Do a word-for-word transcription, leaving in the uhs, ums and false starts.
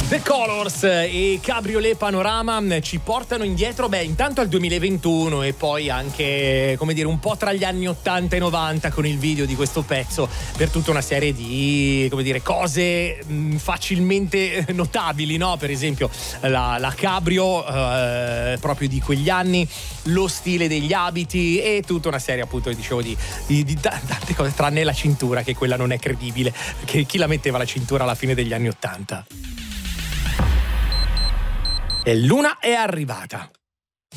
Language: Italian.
The Colors e Cabriolet Panorama ci portano indietro, beh, intanto al duemilaventuno e poi anche, come dire, un po' tra gli anni ottanta e novanta con il video di questo pezzo per tutta una serie di, come dire, cose mh, facilmente notabili, no? Per esempio la, la Cabrio eh, proprio di quegli anni, lo stile degli abiti e tutta una serie, appunto, dicevo, di, di, di tante cose, tranne la cintura, che quella non è credibile, perché chi la metteva la cintura alla fine degli anni ottanta? E l'una è arrivata.